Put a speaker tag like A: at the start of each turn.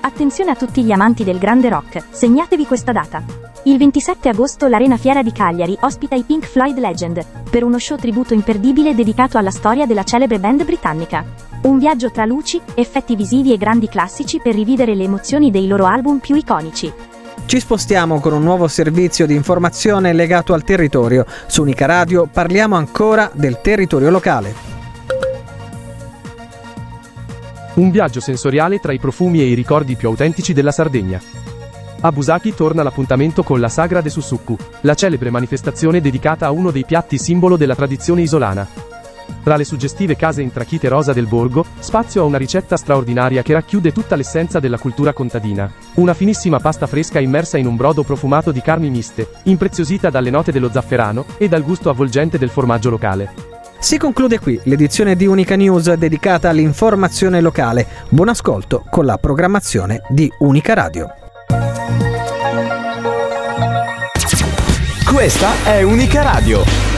A: Attenzione a tutti gli amanti del grande rock, segnatevi questa data. Il 27 agosto l'Arena Fiera di Cagliari ospita i Pink Floyd Legend, per uno show tributo imperdibile dedicato alla storia della celebre band britannica. Un viaggio tra luci, effetti visivi e grandi classici per rivivere le emozioni dei loro album più iconici.
B: Ci spostiamo con un nuovo servizio di informazione legato al territorio. Su Unica Radio parliamo ancora del territorio locale.
C: Un viaggio sensoriale tra i profumi e i ricordi più autentici della Sardegna. A Busaki torna l'appuntamento con la Sagra de Sussupu, la celebre manifestazione dedicata a uno dei piatti simbolo della tradizione isolana. Tra le suggestive case in trachite rosa del borgo, spazio a una ricetta straordinaria che racchiude tutta l'essenza della cultura contadina. Una finissima pasta fresca immersa in un brodo profumato di carni miste, impreziosita dalle note dello zafferano e dal gusto avvolgente del formaggio locale.
B: Si conclude qui l'edizione di Unica News dedicata all'informazione locale. Buon ascolto con la programmazione di Unica Radio.
D: Questa è Unica Radio.